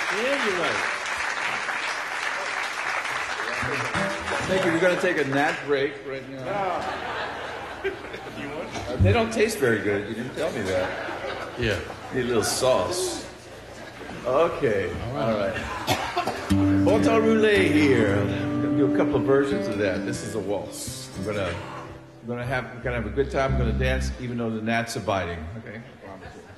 Yeah, you're right. Thank you. We're going to take a nat break right now. You want? They don't taste very good. You didn't tell me that. Yeah. Need a little sauce. Okay. All right. Auto roulette here. I'm going to do a couple of versions of that. This is a waltz. We're gonna have a good time. I'm gonna dance even though the gnats are biting. Okay. I promise you.